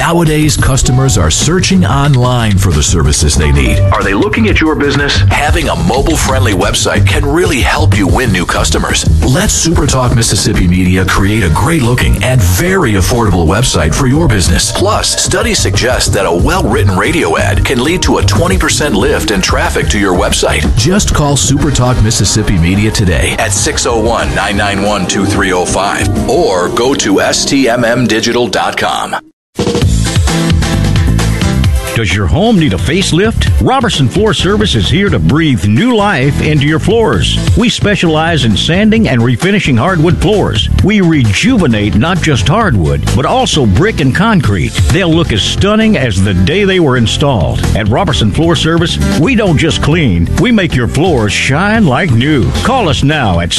Nowadays, customers are searching online for the services they need. Are they looking at your business? Having a mobile-friendly website can really help you win new customers. Let SuperTalk Mississippi Media create a great-looking and very affordable website for your business. Plus, studies suggest that a well-written radio ad can lead to a 20% lift in traffic to your website. Just call SuperTalk Mississippi Media today at 601-991-2305 or go to stmmdigital.com. Does your home need a facelift? Robertson Floor Service is here to breathe new life into your floors. We specialize in sanding and refinishing hardwood floors. We rejuvenate not just hardwood, but also brick and concrete. They'll look as stunning as the day they were installed. At Robertson Floor Service, we don't just clean, we make your floors shine like new. Call us now at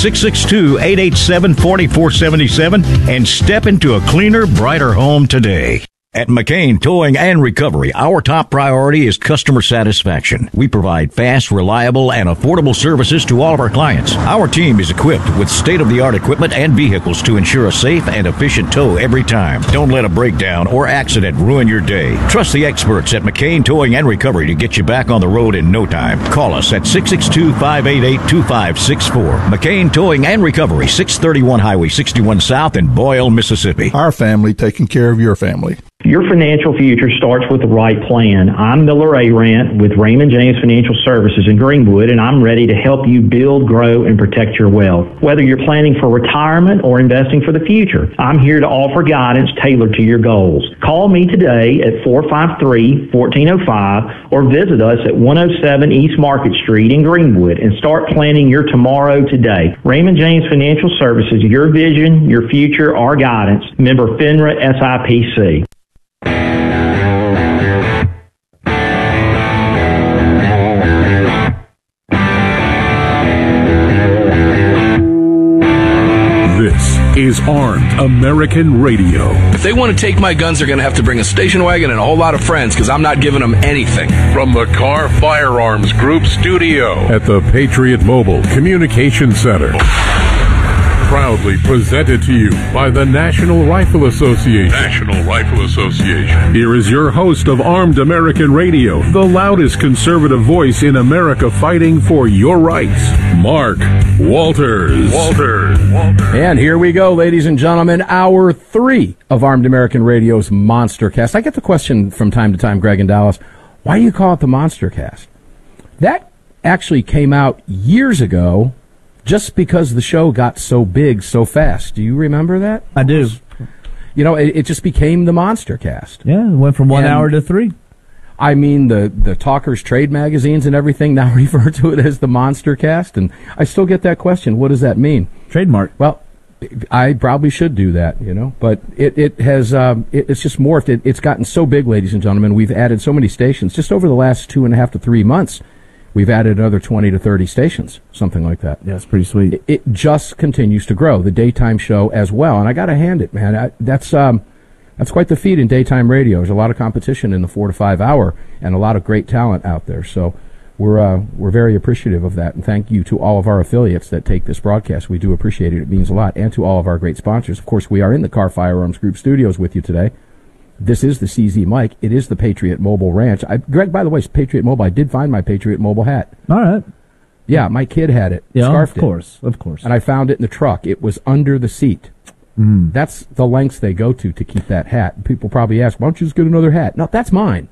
662-887-4477 and step into a cleaner, brighter home today. At McCain Towing and Recovery, our top priority is customer satisfaction. We provide fast, reliable, and affordable services to all of our clients. Our team is equipped with state-of-the-art equipment and vehicles to ensure a safe and efficient tow every time. Don't let a breakdown or accident ruin your day. Trust the experts at McCain Towing and Recovery to get you back on the road in no time. Call us at 662-588-2564. McCain Towing and Recovery, 631 Highway 61 South in Boyle, Mississippi. Our family taking care of your family. Your financial future starts with the right plan. I'm Miller Arant with Raymond James Financial Services in Greenwood, and I'm ready to help you build, grow, and protect your wealth. Whether you're planning for retirement or investing for the future, I'm here to offer guidance tailored to your goals. Call me today at 453-1405 or visit us at 107 East Market Street in Greenwood and start planning your tomorrow today. Raymond James Financial Services, your vision, your future, our guidance. Member FINRA SIPC. Is Armed American Radio. If they want to take my guns, they're going to have to bring a station wagon and a whole lot of friends, because I'm not giving them anything. From the Car Firearms Group studio at the Patriot Mobile Communication Center. Proudly presented to you by the National Rifle Association. National Rifle Association. Here is your host of Armed American Radio, the loudest conservative voice in America fighting for your rights, Mark Walters. And here we go, ladies and gentlemen, hour 3 of Armed American Radio's Monster Cast. I get the question from time to time, Greg and Dallas, why do you call it the Monster Cast? That actually came out years ago, just because the show got so big so fast. Do you remember that? I do. You know, it just became the Monster Cast. Yeah, it went from 1 hour to 3. I mean, the talkers, trade magazines and everything now refer to it as the Monster Cast, and I still get that question. What does that mean? Trademark. Well, I probably should do that, you know, but it has, it's just morphed. It's gotten so big, ladies and gentlemen. We've added so many stations. Just over the last 2.5 to 3 months, we've added another 20 to 30 stations, something like that. Yeah, it's pretty sweet. It just continues to grow. The daytime show as well, and I got to hand it, man. That's quite the feat in daytime radio. There's a lot of competition in the 4 to 5 hour, and a lot of great talent out there. So we're very appreciative of that, and thank you to all of our affiliates that take this broadcast. We do appreciate it. It means a lot, and to all of our great sponsors. Of course, we are in the Car Firearms Group studios with you today. This is the CZ Mike. It is the Patriot Mobile Ranch. Greg, by the way, Patriot Mobile. I did find my Patriot Mobile hat. All right. Yeah, my kid had it. Yeah, scarfed of course. And I found it in the truck. It was under the seat. That's the lengths they go to keep that hat. People probably ask, why don't you just get another hat? No, that's mine.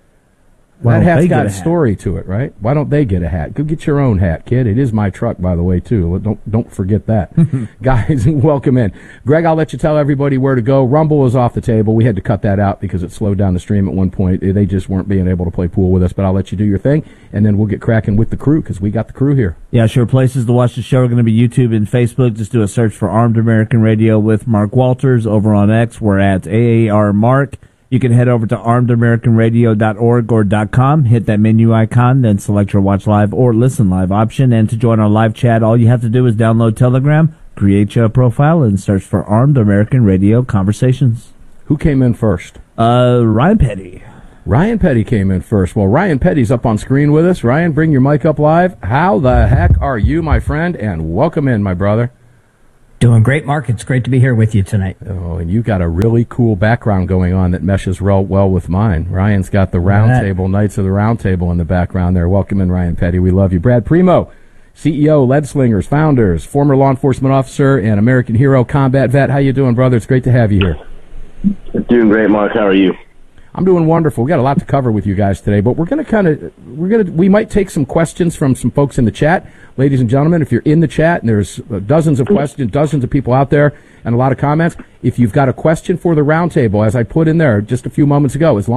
That hat's got a story to it, right? Why don't they get a hat? Go get your own hat, kid. It is my truck, by the way, too. Don't forget that. Guys, welcome in. Greg, I'll let you tell everybody where to go. Rumble is off the table. We had to cut that out because it slowed down the stream at one point. They just weren't being able to play pool with us, but I'll let you do your thing, and then we'll get cracking with the crew because we got the crew here. Yeah, sure. Places to watch the show are going to be YouTube and Facebook. Just do a search for Armed American Radio with Mark Walters. Over on X, we're at AAR Mark. You can head over to armedamericanradio.org or .com, hit that menu icon, then select your watch live or listen live option. And to join our live chat, all you have to do is download Telegram, create your profile, and search for Armed American Radio Conversations. Who came in first? Ryan Petty. Ryan Petty came in first. Well, Ryan Petty's up on screen with us. Ryan, bring your mic up live. How the heck are you, my friend? And welcome in, my brother. Doing great, Mark. It's great to be here with you tonight. Oh, and you got a really cool background going on that meshes well with mine. Ryan's got the round table, Knights of the Round Table in the background there. Welcome in, Ryan Petty. We love you. Brad Primo, CEO, Lead Slingers, founders, former law enforcement officer, and American hero, combat vet. How you doing, brother? It's great to have you here. Doing great, Mark. How are you? I'm doing wonderful. We got a lot to cover with you guys today, but we might take some questions from some folks in the chat. Ladies and gentlemen, if you're in the chat and there's dozens of questions, dozens of people out there and a lot of comments, if you've got a question for the roundtable, as I put in there just a few moments ago, as long